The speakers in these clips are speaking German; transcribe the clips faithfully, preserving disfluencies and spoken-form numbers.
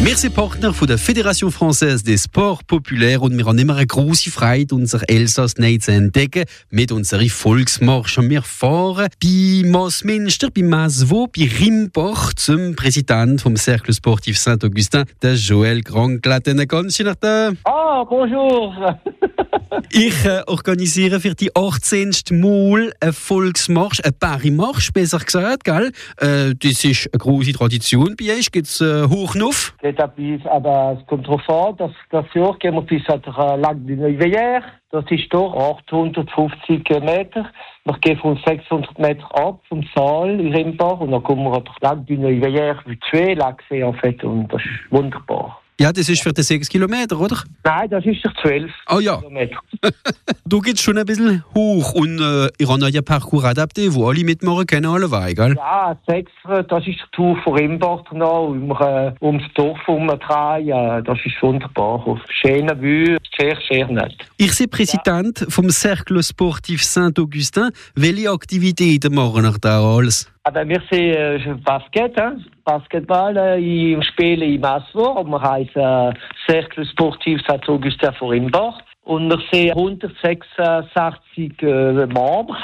Wir sind Partner von der Fédération Française des Sports Populaires und wir haben immer eine grosse Freude, unser Elsass neu zu entdecken mit unseren Volksmarschen. Wir fahren bei Maasmünster, bei Masvaux, bei Rimbach zum Präsidenten vom Cercle Sportif Saint-Augustin, der Joël Grandglat. Ganz schön nach der. Ah, bonjour. Ich äh, organisiere für die achtzehnte Mal eine Volksmarsch, eine Paris-Marsch, besser gesagt, gell? Äh, das ist eine grosse Tradition bei euch. Gibt es äh, Hochnuf? Aber es kommt darauf an, dass das Jahr gehen wir bis an den Lac du Neuveillère. Das ist hier achthundertfünfzig Meter. Wir gehen von sechshundert Meter ab vom Saal in Rimbach und dann kommen wir an den Lac du Neuveillère, wie zwei Lacs en fait, und das ist wunderbar. Ja, das ist für die sechs Kilometer, oder? Nein, das ist für zwölf oh, ja. Kilometer. Da geht es schon ein bisschen hoch und äh, ihr habt einen Parcours adapté, wo alle mitmachen können, alle weit, gell? Ja, sechs, das ist der Tour von Rimbach noch, um, äh, ums Dorf herumdrehen. Ja, das ist wunderbar. Schöne Vue, sehr, sehr nett. Ich bin Präsident ja. vom Cercle Sportif Saint-Augustin. Welche Aktivitäten machen ihr da alles? Aber wir sind äh, Basket, hein? Basketball äh, im Spielen in Masvaux. Wir heißen äh, Cercle Sportif Saint-Augustin von Rimbach. Und wir sind hundertsechsundsechzig äh, Membres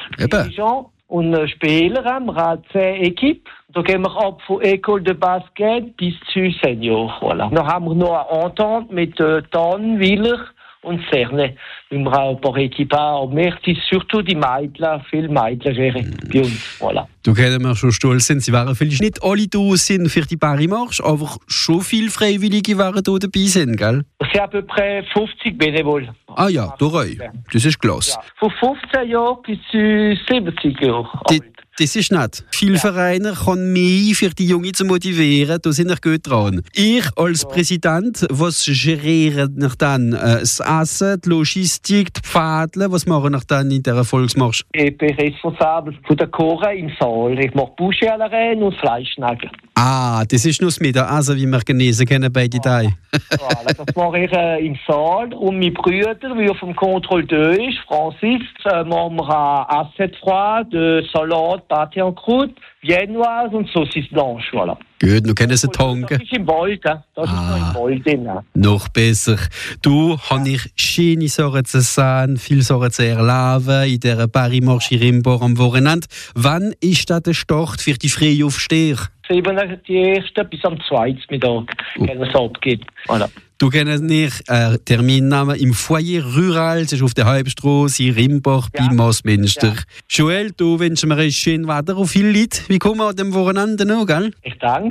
und äh, Spieler. Wir haben zehn Equipes. Da gehen wir ab von École de Basket bis zu Senior. Voilà. Dann haben wir noch eine Entente mit äh, Tann, Willer und Cerne. Wir haben auch ein paar Equipes. Aber wir sind surtout die Mädchen, viele Mädchen bei uns. Voilà. Du können wir schon stolz sein. Sie waren vielleicht nicht alle da sind für die Paris-Marsch, aber schon viele Freiwillige waren da dabei sind, gell? Es sind à peu près fünfzig Bénévoles. Ah ja, durch. Das ist klasse. Ja. Von fünfzehn Jahren bis zu siebzig Jahren. Die, das ist nett. Viele ja. Vereine können mehr für die Jungen zu motivieren. Da sind wir gut dran. Ich als ja. Präsident, was geriere ich dann? Äh, das Essen, die Logistik, die Pfadle, was machen wir dann in dieser Volksmarsch? Ich bin responsabel von der Koche im Saal. Ich mache Bouche à la Reine und Fleischnagel. Ah, das ist nur das Mittagessen, wie wir genießen können bei den Tagen. Voilà, das mache ich äh, im Saal. Und mein Bruder, wie auf dem Contrôle deux ist, Francis, äh, machen wir ein Assiette froid, de Salade, Pâté en croûte, Viennoise und Saucisse blanche, voilà. Gut, du kennst sie tanken. Das ist im Wald, das ah, ist noch im Wald drin. Noch besser. Du, habe ich schöne Sachen zu sagen, viele Sachen zu erleben in dieser Paris-Marche in Rimbach am Wochenende. Wann ist das der Start für die Freiaufsteher? Die erste bis am zweiten Mittag, wenn es abgeht. Voilà. Du kennst nicht äh, Terminnamen im Foyer Rural, das ist auf der Halbstrasse in Rimbach ja. bei Maasmünster. Ja. Joël, du wünschst mir ein schönes Wetter und viel Leute. Wie kommen wir an dem Wochenende noch, gell? Ich danke.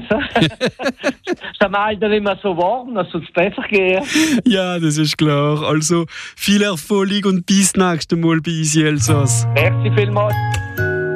Ist am Alter immer so warm, dass es besser geht. Ja, das ist klar. Also viel Erfolg und bis nächstes Mal bei uns in Elsass. Merci vielmals.